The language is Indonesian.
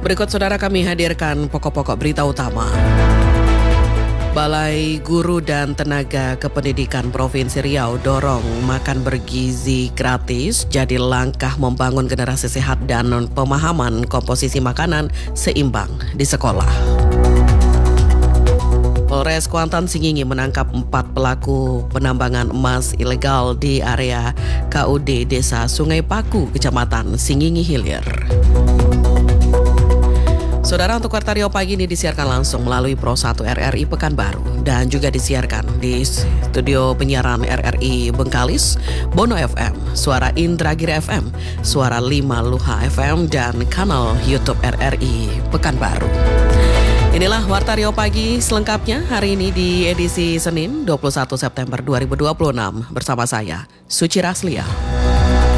Berikut saudara kami hadirkan pokok-pokok berita utama. Balai Guru dan Tenaga Kependidikan Provinsi Riau dorong makan bergizi gratis jadi langkah membangun generasi sehat dan pemahaman komposisi makanan seimbang di sekolah. Polres Kuantan Singingi menangkap 4 pelaku penambangan emas ilegal di area KUD Desa Sungai Paku, Kecamatan Singingi Hilir. Saudara, untuk Warta Riau pagi ini disiarkan langsung melalui Pro 1 RRI Pekanbaru dan juga disiarkan di studio penyiaran RRI Bengkalis, Bono FM, Suara Indragiri FM, Suara 5 Luha FM, dan kanal YouTube RRI Pekanbaru. Inilah Warta Riau pagi selengkapnya hari ini di edisi Senin 21 September 2026 bersama saya, Suci Raslia.